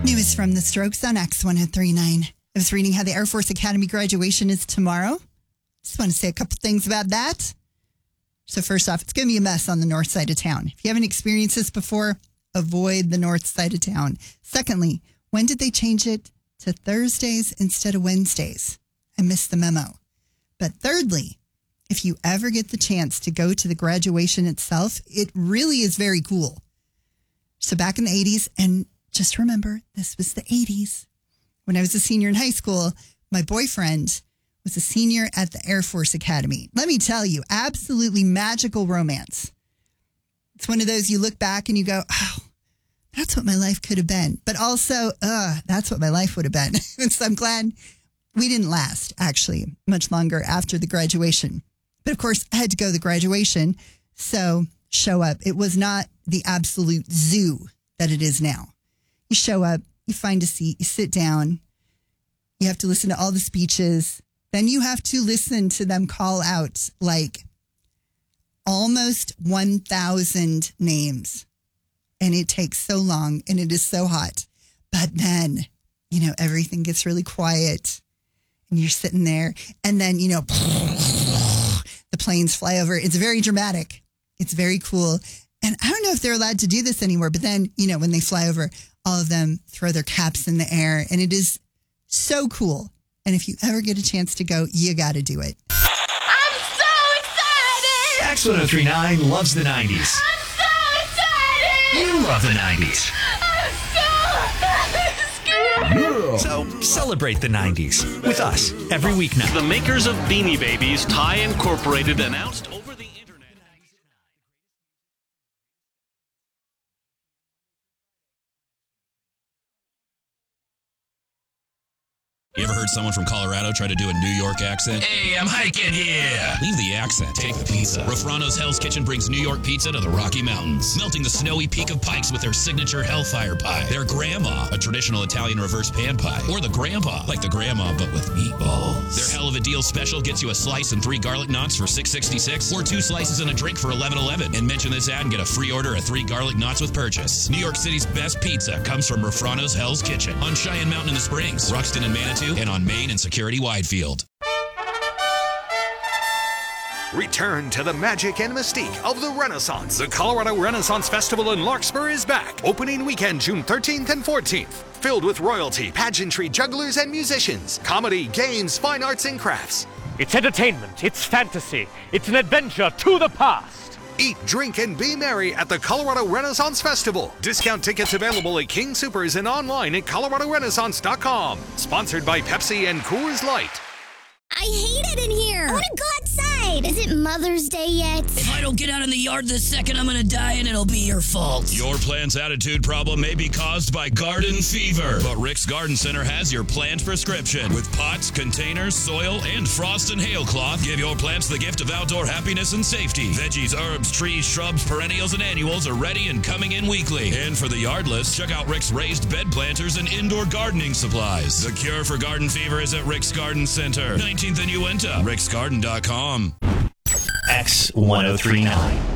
News from the Strokes on X1039. I was reading how the Air Force Academy graduation is tomorrow. Just want to say a couple things about that. So first off, it's going to be a mess on the north side of town. If you haven't experienced this before, avoid the north side of town. Secondly, when did they change it to Thursdays instead of Wednesdays? I missed the memo. But thirdly, if you ever get the chance to go to the graduation itself, it really is very cool. So back in the 80s, and just remember, this was the 80s. When I was a senior in high school, my boyfriend was a senior at the Air Force Academy. Let me tell you, absolutely magical romance. It's one of those you look back and you go, oh, that's what my life could have been. But also, that's what my life would have been. So I'm glad we didn't last, actually, much longer after the graduation. But of course, I had to go to the graduation, so show up. It was not the absolute zoo that it is now. You show up, you find a seat, you sit down, you have to listen to all the speeches. Then you have to listen to them call out like almost 1,000 names. And it takes so long and it is so hot. But then, everything gets really quiet and you're sitting there and then, the planes fly over. It's very dramatic. It's very cool. And I don't know if they're allowed to do this anymore, but then, when they fly over, all of them throw their caps in the air and it is so cool. And if you ever get a chance to go, you got to do it. I'm so excited! X1039 loves the 90s. I'm so excited! You love the 90s. I'm so So celebrate the 90s with us every weeknight. The makers of Beanie Babies, Thai Incorporated, announced over the internet. You ever heard someone from Colorado try to do a New York accent? Hey, I'm hiking here. Leave the accent. Take the pizza. Rafrano's Hell's Kitchen brings New York pizza to the Rocky Mountains, melting the snowy peak of Pikes with their signature Hellfire Pie. Their Grandma, a traditional Italian reverse pan pie. Or the Grandpa, like the Grandma, but with meatballs. Their Hell of a Deal special gets you a slice and 3 garlic knots for $6.66, or 2 slices and a drink for $11.11. And mention this ad and get a free order of 3 garlic knots with purchase. New York City's best pizza comes from Rafrano's Hell's Kitchen on Cheyenne Mountain in the Springs, Ruxton and Manitou, and on Main and Security Widefield. Return to the magic and mystique of the Renaissance. The Colorado Renaissance Festival in Larkspur is back. Opening weekend, June 13th and 14th. Filled with royalty, pageantry, jugglers, and musicians. Comedy, games, fine arts, and crafts. It's entertainment. It's fantasy. It's an adventure to the past. Eat, drink, and be merry at the Colorado Renaissance Festival. Discount tickets available at King Soopers and online at coloradorenaissance.com. Sponsored by Pepsi and Coors Light. I hate it in here. I want to go outside. Is it Mother's Day yet? If I don't get out in the yard this second, I'm going to die and it'll be your fault. Your plant's attitude problem may be caused by garden fever, but Rick's Garden Center has your plant prescription. With pots, containers, soil, and frost and hail cloth, give your plants the gift of outdoor happiness and safety. Veggies, herbs, trees, shrubs, perennials, and annuals are ready and coming in weekly. And for the yardless, check out Rick's raised bed planters and indoor gardening supplies. The cure for garden fever is at Rick's Garden Center, 19th and Uinta, ricksgarden.com. X1039.